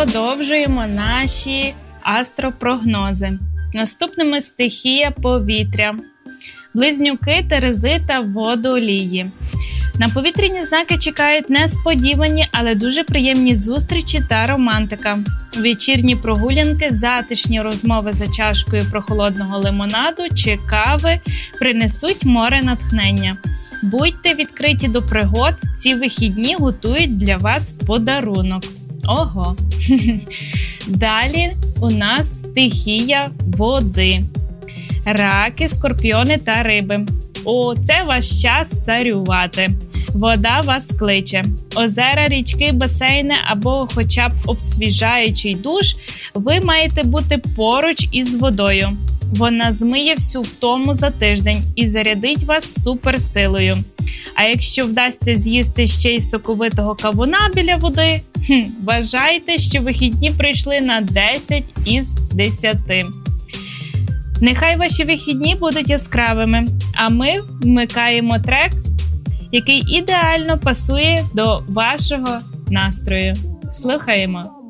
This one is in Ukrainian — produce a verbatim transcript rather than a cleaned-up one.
продовжуємо наші астропрогнози. Наступними стихія повітря. Близнюки, Терези та Водолії. На повітряні знаки чекають несподівані, але дуже приємні зустрічі та романтика. Вечірні прогулянки, затишні розмови за чашкою прохолодного лимонаду чи кави принесуть море натхнення. Будьте відкриті до пригод, ці вихідні готують для вас подарунок. Ого! Далі у нас стихія води. Раки, скорпіони та риби. О, це ваш час царювати. Вода вас кличе. Озера, річки, басейни або хоча б обсвіжаючий душ, ви маєте бути поруч із водою. Вона змиє всю втому за тиждень і зарядить вас суперсилою. А якщо вдасться з'їсти ще й соковитого кавуна біля води, хм, вважайте, що вихідні прийшли на десять із десяти. Нехай ваші вихідні будуть яскравими, а ми вмикаємо трек, який ідеально пасує до вашого настрою. Слухаємо!